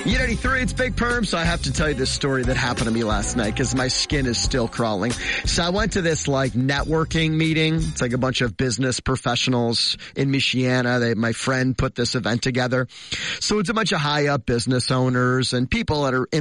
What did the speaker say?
E93, it's Big Perm, so I have to tell you this story that happened to me last night because my skin is still crawling. So I went to this networking meeting. It's like a bunch of business professionals in Michiana. My friend put this event together. So it's a bunch of high up business owners and people that are in